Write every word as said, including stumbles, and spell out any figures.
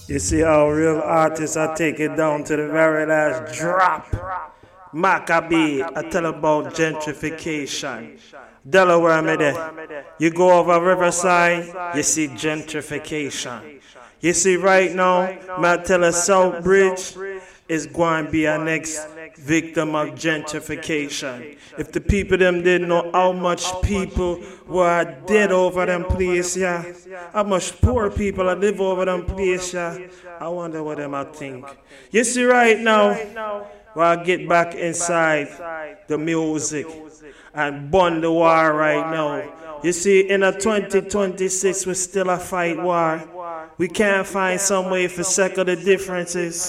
You see how real artists are taking down to the very last drop. Maccabee, I tell about gentrification. Delaware, me there. You go over Riverside, you see gentrification. You see right now, I tell a South Bridge is going to be our next victim of gentrification. If the people them didn't know how much people were dead over them place, yeah, how much poor people that live over them place, yeah, I wonder what them I think. You see right now, we'll get back inside the music and burn the war right now. You see, in a twenty twenty-six, we still a fight war. We can't find some way for settle the differences.